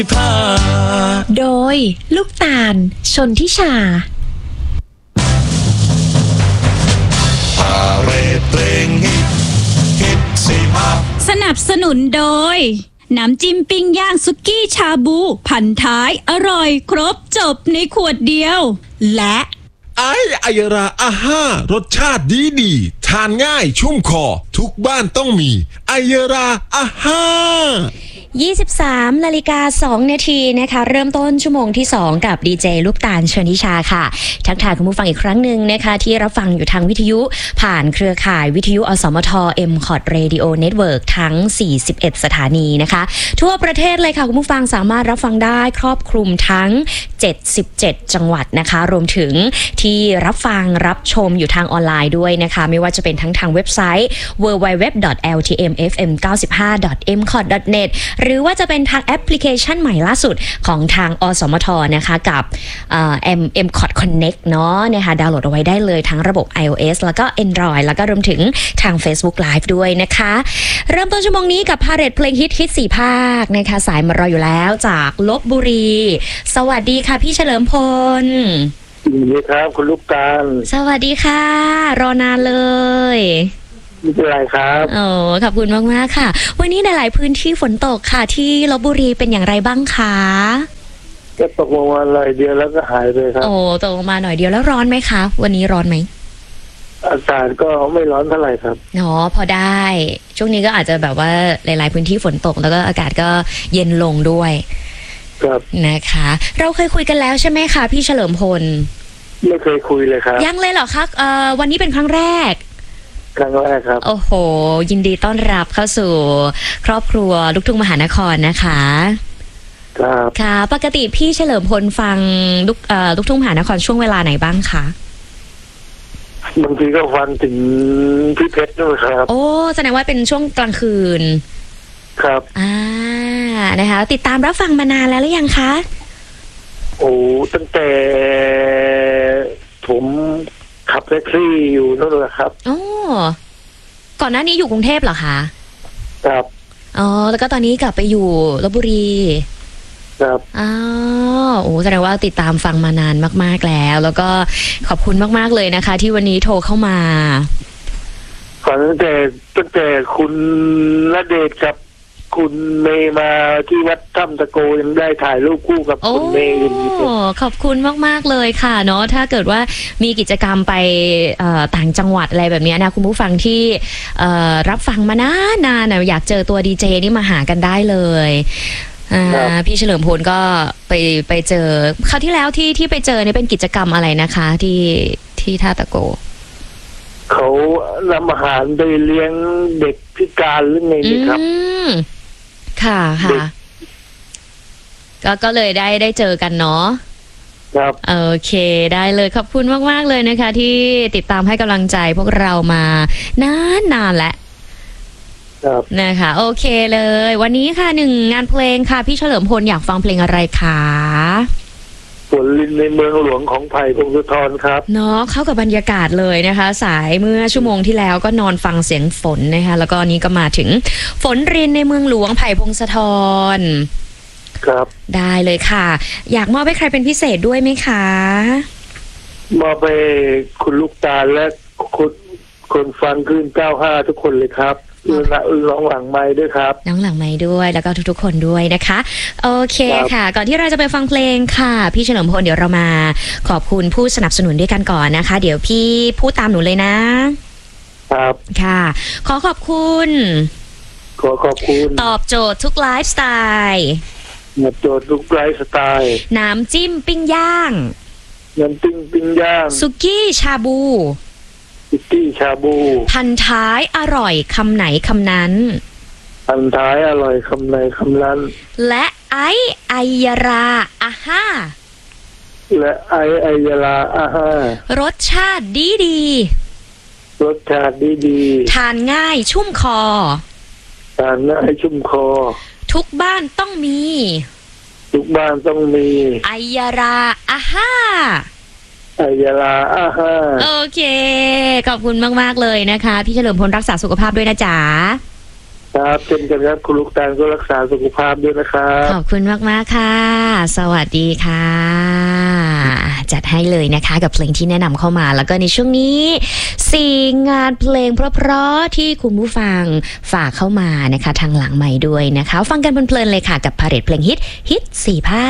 โดยลูกตาลชนทิชาพาเรดเพลงฮิตสิมาสนับสนุนโดยน้ำจิ้มปิ้งย่างสุกี้ชาบูพันท้ายอร่อยครบจบในขวดเดียวและไอยราอาห้ารสชาติดีทานง่ายชุ่มคอทุกบ้านต้องมีไอยราอาห้า 23 นาฬิกา 2 นาทีนะคะเริ่มต้นชั่วโมงที่ 2 กับดีเจลูกตาลชนิชาค่ะทักทายคุณผู้ฟังอีกครั้งหนึ่งนะคะที่รับฟังอยู่ทางวิทยุผ่านเครือข่ายวิทยุอสมท MCOT Radio Network ทั้ง 41 สถานีนะคะทั่วประเทศเลยค่ะคุณผู้ฟังสามารถรับฟังได้ครอบคลุมทั้ง 77 จังหวัดนะคะรวมถึงที่รับฟังรับชมอยู่ทางออนไลน์ด้วยนะคะไม่ว่าจะเป็นทั้งทางเว็บไซต์ www.ltmfm95.mcot.netหรือว่าจะเป็นทางแอปพลิเคชันใหม่ล่าสุดของทางอสมทนะคะกับMCOT Connect เนาะนะคะดาวน์โหลดเอาไว้ได้เลยทั้งระบบ iOS แล้วก็ Android แล้วก็รวมถึงทาง Facebook Live ด้วยนะคะเริ่มต้นชั่วโมงนี้กับพาเรดเพลงฮิต4 ภาคนะคะสายมารออยู่แล้วจากลพบุรีสวัสดีค่ะพี่เฉลิมพลสวัสดีครับคุณลูกตาลสวัสดีค่ะรอนานเลยไม่เป็นไรครับโอ้ขอบคุณมากๆค่ะวันนี้หลายๆพื้นที่ฝนตกค่ะที่ลพบุรีเป็นอย่างไรบ้างคะก็ตกลงมาหน่อยเดียวแล้วก็หายไปครับโอ้ตกลงมาหน่อยเดียวแล้วร้อนไหมคะวันนี้ร้อนไหมอากาศก็ไม่ร้อนเท่าไหร่ครับอ๋อพอได้ช่วงนี้ก็อาจจะแบบว่าหลายๆพื้นที่ฝนตกแล้วก็อากาศก็เย็นลงด้วยครับนะคะเราเคยคุยกันแล้วใช่ไหมคะพี่เฉลิมพลไม่เคยคุยเลยครับยังเลยเหรอคะวันนี้เป็นครั้งแรกครับโอ้โหยินดีต้อนรับเข้าสู่ครอบครัวลูกทุ่งมหานครนะคะครับค่ะปกติพี่เฉลิมพลฟังลูกทุ่งมหานครช่วงเวลาไหนบ้างคะบางทีก็ฟังถึงพี่เพชรด้วยครับโอ้แสดงว่าเป็นช่วงกลางคืนครับนะคะติดตามรับฟังมานานแล้วหรือยังคะโอ้ตั้งแต่ผมขับแท็กซี่อยู่นั่นแหละครับโอ้ก่อนหน้านี้อยู่กรุงเทพเหรอคะครับอ๋อแล้วก็ตอนนี้กลับไปอยู่ลพบุรีครับโอ้แสดงว่าติดตามฟังมานานมากๆแล้วก็ขอบคุณมากๆเลยนะคะที่วันนี้โทรเข้ามาก่อนตั้งแต่คุณณเดชน์กับคุณเมย์มาที่วัดถ้ำตะโกยังได้ถ่ายรูปคู่กับคุณเมย์ขอบคุณมากๆเลยค่ะเนาะถ้าเกิดว่ามีกิจกรรมไปต่างจังหวัดอะไรแบบนี้นะคุณผู้ฟังที่รับฟังมานานๆอยากเจอตัวดีเจนี่มาหากันได้เลยพี่เฉลิมพลก็ไปเจอคราวที่แล้วที่ไปเจอเนี่ยเป็นกิจกรรมอะไรนะคะที่ท่าตะโกเขานำอาหารไปเลี้ยงเด็กพิการหรือไงนี่ครับค่ะก็เลยได้เจอกันเนาะครับโอเคได้เลยขอบคุณมากๆเลยนะคะที่ติดตามให้กำลังใจพวกเรามานานแล้วนะคะโอเคเลยวันนี้ค่ะ1 งานเพลงค่ะพี่เฉลิมพลอยากฟังเพลงอะไรคะฝนรินในเมืองหลวงของไผ่พงศธรครับเนาะเข้ากับบรรยากาศเลยนะคะสายเมื่อชั่วโมงที่แล้วก็นอนฟังเสียงฝนนะคะแล้วก็นี้ก็มาถึงฝนรินในเมืองหลวงไผ่พงศธรครับได้เลยค่ะอยากมอบให้ใครเป็นพิเศษด้วยไหมคะมอบไปคุณลูกตาลและคนฟังขึ้น95ทุกคนเลยครับน้องหลังไม้ด้วยครับน้องหลังไม้ด้วยแล้วก็ทุกๆคนด้วยนะคะโอเคค่ะก่อนที่เราจะไปฟังเพลงค่ะพี่เฉลิมพลเดี๋ยวเรามาขอบคุณผู้สนับสนุนด้วยกันก่อนนะคะเดี๋ยวพี่พูดตามหนูเลยนะครับค่ะขอบคุณตอบโจทย์ทุกไลฟ์สไตล์ตอบโจทย์ทุกไลฟ์สไตล์น้ำจิ้มปิ้งย่างสุกี้ชาบูพันท้ายอร่อยคำไหนคำนั้นและไอยาราอาห้ารสชาติดีทานง่ายชุ่มคอทุกบ้านต้องมีไอยาราอาห้าโอเคขอบคุณมากๆเลยนะคะพี่เฉลิมพลรักษาสุขภาพด้วยนะจ๊ะครับเช่นกันครับคุณลูกตาลก็รักษาสุขภาพด้วยนะครับขอบคุณมากๆค่ะ สวัสดีค่ะ จัดให้เลยนะคะกับเพลงที่แนะนำเข้ามาแล้วก็ในช่วงนี้4งานเพลงเพราะๆที่คุณผู้ฟังฝากเข้ามานะคะทางหลังใหม่ด้วยนะคะฟังกันเพลินๆเลยค่ะกับพาเรทเพลงฮิต4 ภาค